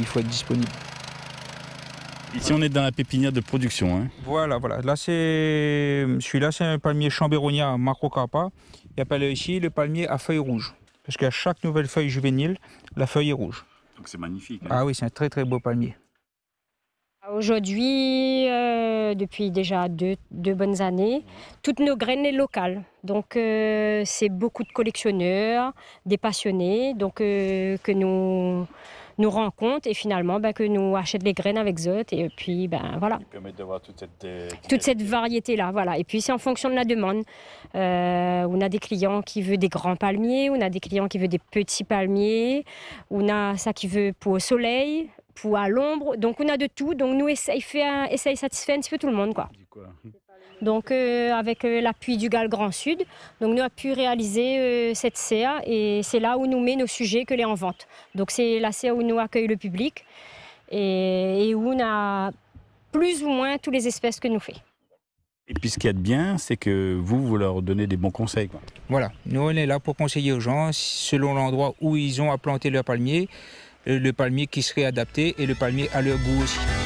faut être disponible. Ici, on est dans la pépinière de production. Hein. Voilà. Là, celui-là, c'est un palmier Chambéronia macrocapa. Il appelle ici le palmier à feuilles rouges. Parce qu'à chaque nouvelle feuille juvénile, la feuille est rouge. Donc c'est magnifique. Hein. Ah oui, c'est un très très beau palmier. Aujourd'hui, depuis déjà deux bonnes années, toutes nos graines sont locales. Donc c'est beaucoup de collectionneurs, des passionnés que nous rencontrent et finalement que nous achètent les graines avec eux. Et puis voilà. Qui permet d'avoir toute cette variété-là. Voilà. Et puis c'est en fonction de la demande. On a des clients qui veulent des grands palmiers, on a des clients qui veulent des petits palmiers, on a ça qui veut pour au soleil, pour à l'ombre. Donc on a de tout. Donc nous essaye de satisfaire un petit peu tout le monde, quoi. Donc avec l'appui du GAL Grand Sud, donc nous avons pu réaliser cette serre et c'est là où nous met nos sujets que les en vente. Donc c'est la serre où nous accueille le public et où on a plus ou moins toutes les espèces que nous fait. Et puis ce qu'il y a de bien, c'est que vous leur donnez des bons conseils. Quoi. Voilà, nous on est là pour conseiller aux gens selon l'endroit où ils ont à planter leur palmier, le palmier qui serait adapté et le palmier à leur goût aussi.